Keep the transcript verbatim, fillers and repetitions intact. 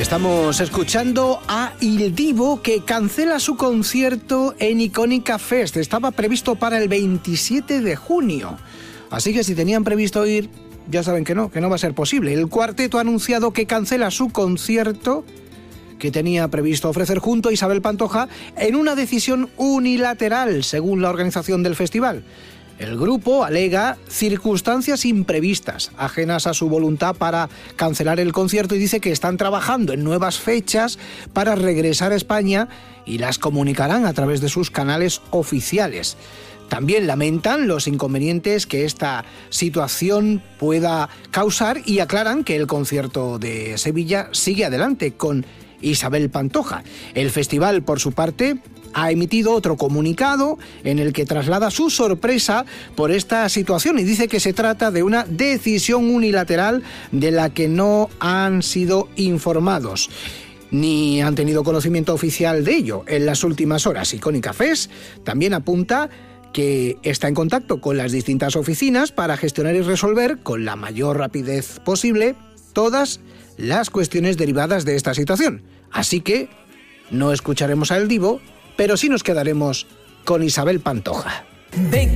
Estamos escuchando a Il Divo, que cancela su concierto en Icónica Fest. Estaba previsto para el veintisiete de junio. Así que si tenían previsto ir, ya saben que no, que no va a ser posible. El cuarteto ha anunciado que cancela su concierto que tenía previsto ofrecer junto a Isabel Pantoja en una decisión unilateral, según la organización del festival. El grupo alega circunstancias imprevistas, ajenas a su voluntad para cancelar el concierto, y dice que están trabajando en nuevas fechas para regresar a España y las comunicarán a través de sus canales oficiales. También lamentan los inconvenientes que esta situación pueda causar y aclaran que el concierto de Sevilla sigue adelante con Isabel Pantoja. El festival, por su parte, ha emitido otro comunicado en el que traslada su sorpresa por esta situación y dice que se trata de una decisión unilateral de la que no han sido informados ni han tenido conocimiento oficial de ello en las últimas horas. Icónica Fest también apunta que está en contacto con las distintas oficinas para gestionar y resolver con la mayor rapidez posible todas las cuestiones derivadas de esta situación. Así que no escucharemos a Il Divo, pero sí nos quedaremos con Isabel Pantoja.